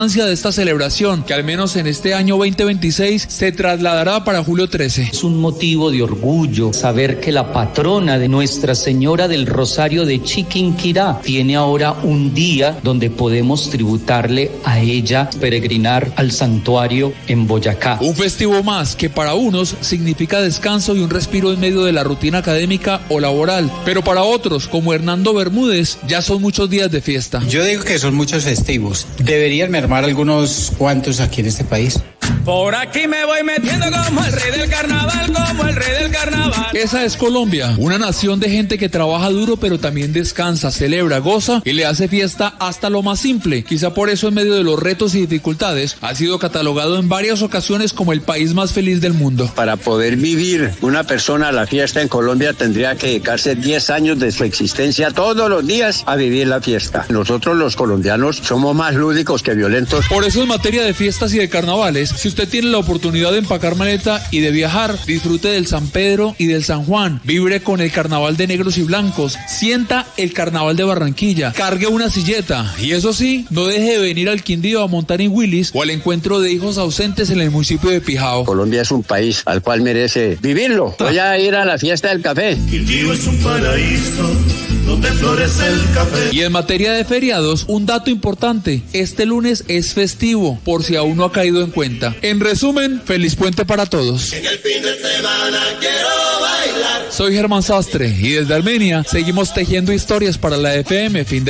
de esta celebración, que al menos en este año 2026 se trasladará para julio 13. Es un motivo de orgullo saber que la patrona de Nuestra Señora del Rosario de Chiquinquirá tiene ahora un día donde podemos tributarle a ella, peregrinar al santuario en Boyacá. Un festivo más que para unos significa descanso y un respiro en medio de la rutina académica o laboral, pero para otros, como Hernando Bermúdez, ya son muchos días de fiesta. Yo digo que son muchos festivos. Deberían mermar algunos cuantos aquí en este país. Por aquí me voy metiendo como el rey del carnaval, como el rey del carnaval. Esa es Colombia, una nación de gente que trabaja duro pero también descansa, celebra, goza y le hace fiesta hasta lo más simple. Quizá por eso en medio de los retos y dificultades ha sido catalogado en varias ocasiones como el país más feliz del mundo. Para poder vivir una persona la fiesta en Colombia tendría que dedicarse 10 años de su existencia todos los días a vivir la fiesta. Nosotros los colombianos somos más lúdicos que violentos. Por eso en materia de fiestas y de carnavales, si usted tiene la oportunidad de empacar maleta y de viajar, disfrute del San Pedro y del San Juan, vibre con el carnaval de negros y blancos, sienta el carnaval de Barranquilla, cargue una silleta y eso sí, no deje de venir al Quindío a montar en Willis o al encuentro de hijos ausentes en el municipio de Pijao. Colombia es un país al cual merece vivirlo. Voy a ir a la fiesta del café. Quindío es un paraíso donde florece el café. Y en materia de feriados, un dato importante, este lunes es festivo, por si aún no ha caído en cuenta. En resumen, feliz puente para todos. En el fin de semana quiero bailar. Soy Germán Sastre y desde Armenia seguimos tejiendo historias para la FM fin de